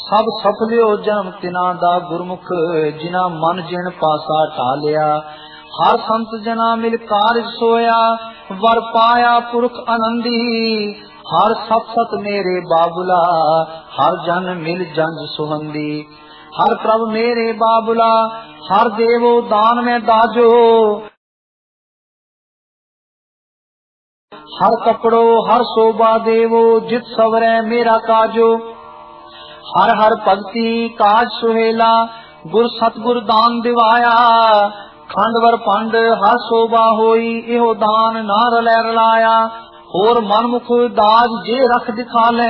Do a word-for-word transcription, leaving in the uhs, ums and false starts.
ਸਭ ਸਫਲਿਓ ਜਨਮ ਤਿਨਾ ਦਾ ਗੁਰਮੁਖ ਜਿਨਾ ਮਨ ਜਿਨ ਪਾਸਾ ਢਾਲਿਆ। ਹਰ ਸੰਤ ਜਨਾ ਮਿਲ ਕਾਰਜ ਸੋਇਆ ਵਰ ਪਾਇਆ ਪੁਰਖ ਆਨੰਦੀ। ਹਰ ਸਤ ਸਤ ਮੇਰੇ ਬਾਬੁਲਾ ਹਰ ਜਨ ਮਿਲ ਜੰਜ ਸੁਹੰਦੀ। ਹਰ ਪ੍ਰਭ ਮੇਰੇ ਬਾਬੁਲਾ ਹਰ ਦੇਵੋ ਦਾਨ ਮੈਂ ਦਾਜੋ। ਹਰ ਕਪੜੋ ਹਰ शोभा देवो जित सवरै मेरा काजो। हर हर भगति काज सुहेला गुर सतगुर दान दिवाया। खंडवर पंड हर शोभा होई इहो दान ना रलै रलाया। होर मनमुख दाज जे रख दिखा ले